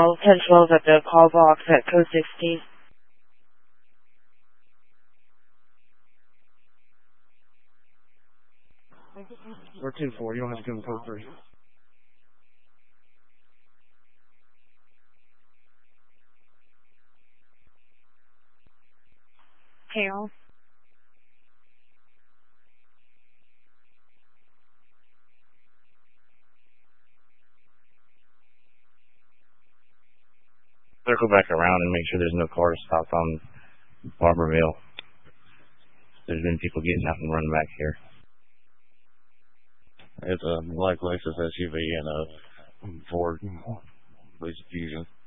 1012 at the call box at code 16. Or 2-4, you don't have to come code 3. Carol. Circle back around and make sure there's no cars stopped on Barberville. There's been people getting out and running back here. It's a black Lexus SUV and a Ford Fusion.